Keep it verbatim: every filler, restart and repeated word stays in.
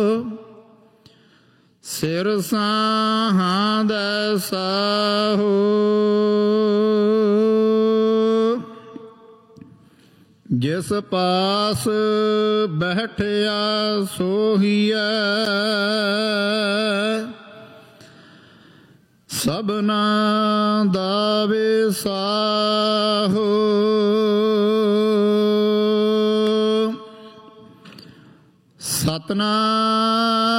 ਸਿਰ ਸਾਹਾਂ ਦੈ ਸਾਹੋ। ਜਿਸ ਪਾਸ ਬੈਠਿਆ ਸੋਹੀਐ, ਸਭਨਾ ਦਾ ਵਿਸਾਹੋ। ਸਤਿਨਾਮ